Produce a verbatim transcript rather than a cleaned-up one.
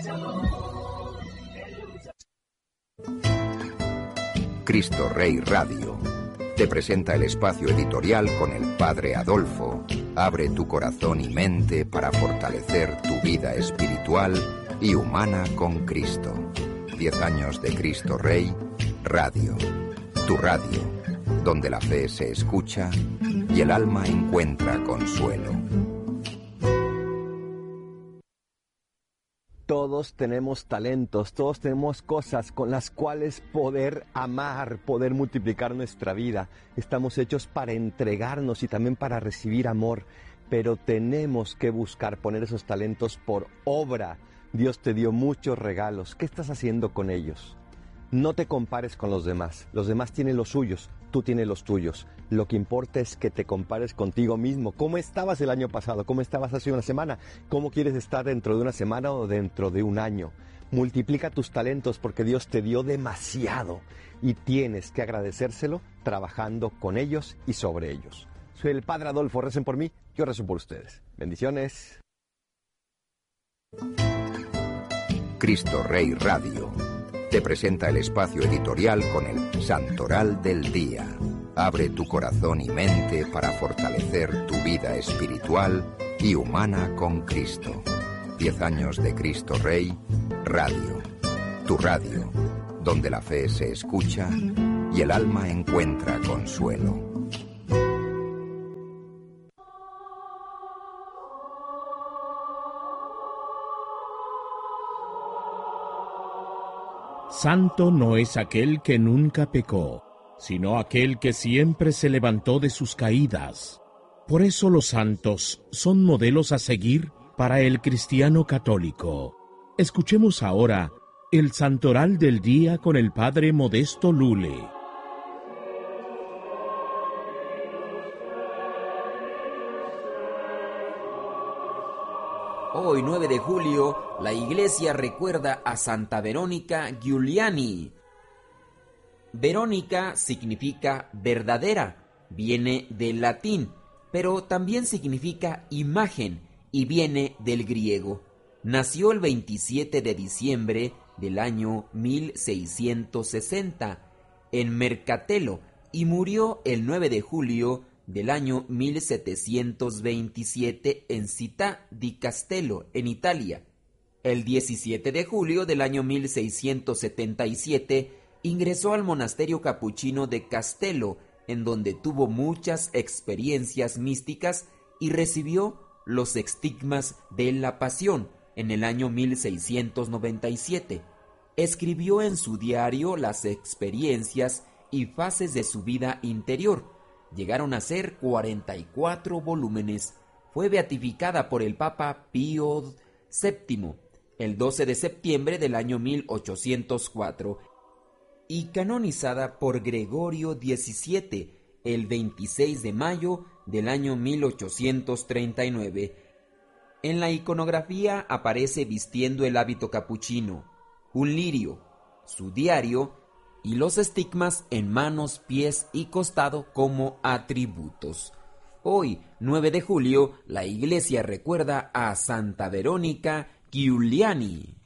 Cristo Rey Radio te presenta el espacio editorial con el Padre Adolfo. Abre tu corazón y mente para fortalecer tu vida espiritual y humana con Cristo. Diez años de Cristo Rey Radio. Tu radio, donde la fe se escucha y el alma encuentra consuelo. Todos tenemos talentos, todos tenemos cosas con las cuales poder amar, poder multiplicar nuestra vida. Estamos hechos para entregarnos y también para recibir amor, pero tenemos que buscar poner esos talentos por obra. Dios te dio muchos regalos. ¿Qué estás haciendo con ellos? No te compares con los demás. Los demás tienen los suyos, tú tienes los tuyos. Lo que importa es que te compares contigo mismo. ¿Cómo estabas el año pasado? ¿Cómo estabas hace una semana? ¿Cómo quieres estar dentro de una semana o dentro de un año? Multiplica tus talentos porque Dios te dio demasiado y tienes que agradecérselo trabajando con ellos y sobre ellos. Soy el Padre Adolfo. Recen por mí, yo rezo por ustedes. Bendiciones. Cristo Rey Radio te presenta el espacio editorial con el Santoral del Día. Abre tu corazón y mente para fortalecer tu vida espiritual y humana con Cristo. Diez años de Cristo Rey Radio. Tu radio, donde la fe se escucha y el alma encuentra consuelo. Santo no es aquel que nunca pecó, sino aquel que siempre se levantó de sus caídas. Por eso los santos son modelos a seguir para el cristiano católico. Escuchemos ahora el Santoral del Día con el Padre Modesto Lule. Hoy, nueve de julio, la Iglesia recuerda a Santa Verónica Giuliani. Verónica significa verdadera, viene del latín, pero también significa imagen y viene del griego. Nació el veintisiete de diciembre del año mil seiscientos sesenta en Mercatello y murió el nueve de julio del año mil setecientos veintisiete en Città di Castello, en Italia. El diecisiete de julio del año mil seiscientos setenta y siete ingresó al monasterio capuchino de Castello, en donde tuvo muchas experiencias místicas y recibió los estigmas de la Pasión en el año mil seiscientos noventa y siete. Escribió en su diario las experiencias y fases de su vida interior. Llegaron a ser cuarenta y cuatro volúmenes. Fue beatificada por el Papa Pío séptimo el doce de septiembre del año mil ochocientos cuatro y canonizada por Gregorio diecisiete el veintiséis de mayo del año mil ochocientos treinta y nueve. En la iconografía aparece vistiendo el hábito capuchino, un lirio, su diario y los estigmas en manos, pies y costado como atributos. Hoy, nueve de julio, la Iglesia recuerda a Santa Verónica Giuliani.